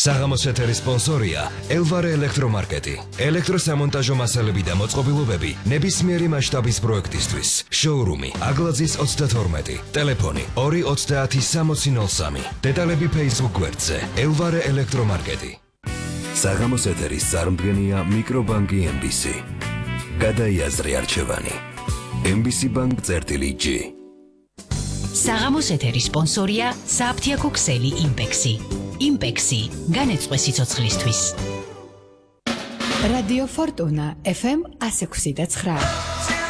საღამოს ეთერის სპონსორია ელვარე ელექტრომარკეტი. ელექტროსამონტაჟო მასალები და მოწყობილობები ნებისმიერი მასშტაბის პროექტისთვის. შოურუმი აგლაძის 32. ტელეფონი 2306003. დეტალები Facebook გვერდზე ელვარე ელექტრომარკეტი. საღამოს ეთერის წარმდგენია მიკრობანკი MBC. გადაიაზრე არჩევანი. MBC Bank-G. საღამოს ეთერის სპონსორია საფთიაქო ქსელი იმპექსი. იმპექსი განეწყვე სიცოცხლისთვის. რადიო ფორტუნა FM 106.9.